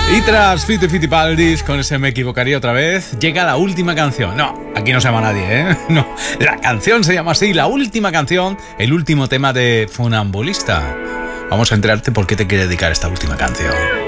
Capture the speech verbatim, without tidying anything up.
Y tras Fito y Fitipaldis, con ese Me equivocaría otra vez, llega la última canción. No, aquí no se llama nadie, ¿eh? No, la canción se llama así, la última canción, el último tema de Funambulista. Vamos a enterarte por qué te quiere dedicar esta última canción.